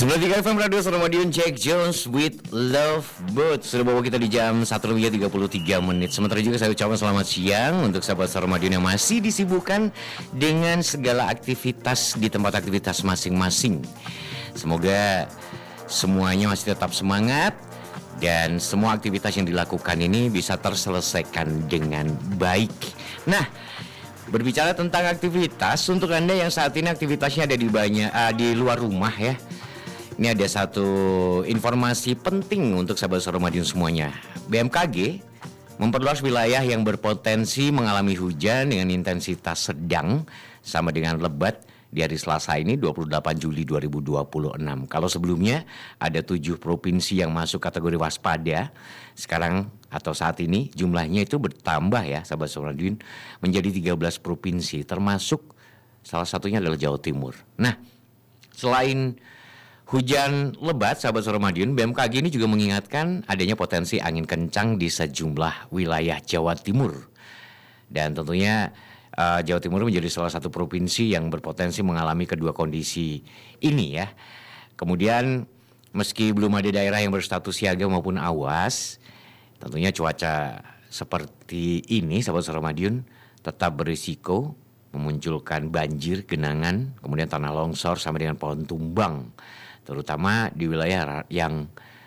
93 FM Radio Suramadiun, Jack Jones with Love Boat. Sudah bawa kita di jam 1:33. Sementara juga saya ucapkan selamat siang untuk sahabat Suramadiun yang masih disibukkan dengan segala aktivitas di tempat aktivitas masing-masing. Semoga semuanya masih tetap semangat dan semua aktivitas yang dilakukan ini bisa terselesaikan dengan baik. Nah, berbicara tentang aktivitas, untuk Anda yang saat ini aktivitasnya ada di luar rumah ya. Ini ada satu informasi penting untuk sahabat Suramadiun semuanya. BMKG memperluas wilayah yang berpotensi mengalami hujan dengan intensitas sedang sama dengan lebat di hari Selasa ini 28 Juli 2026. Kalau sebelumnya ada 7 provinsi yang masuk kategori waspada, sekarang atau saat ini jumlahnya itu bertambah ya sahabat Suramadiun menjadi 13 provinsi, termasuk salah satunya adalah Jawa Timur. Nah, selain hujan lebat sahabat Suramadiun, BMKG ini juga mengingatkan adanya potensi angin kencang di sejumlah wilayah Jawa Timur. Dan tentunya Jawa Timur menjadi salah satu provinsi yang berpotensi mengalami kedua kondisi ini ya. Kemudian meski belum ada daerah yang berstatus siaga maupun awas, tentunya cuaca seperti ini sahabat Suramadiun tetap berisiko memunculkan banjir, genangan, kemudian tanah longsor sama dengan pohon tumbang, terutama di wilayah yang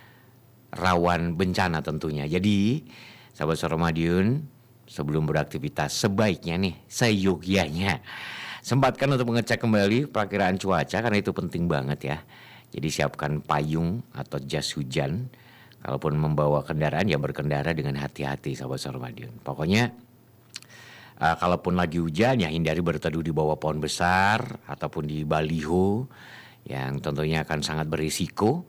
rawan bencana tentunya. Jadi sahabat Suramadiun, sebelum beraktivitas sebaiknya nih seyogyanya sempatkan untuk mengecek kembali perakiraan cuaca karena itu penting banget ya. Jadi siapkan payung atau jas hujan. Kalaupun membawa kendaraan ya berkendara dengan hati-hati sahabat Suramadiun. Pokoknya kalaupun lagi hujan ya hindari berteduh di bawah pohon besar ataupun di baliho yang tentunya akan sangat berisiko.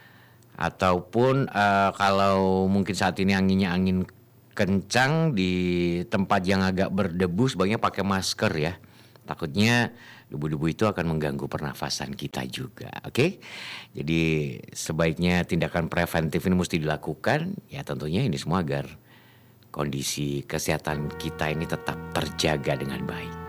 Ataupun kalau mungkin saat ini anginnya angin kencang di tempat yang agak berdebu, sebaiknya pakai masker ya. Takutnya debu-debu itu akan mengganggu pernafasan kita juga, oke? Jadi sebaiknya tindakan preventif ini mesti dilakukan, ya tentunya ini semua agar kondisi kesehatan kita ini tetap terjaga dengan baik.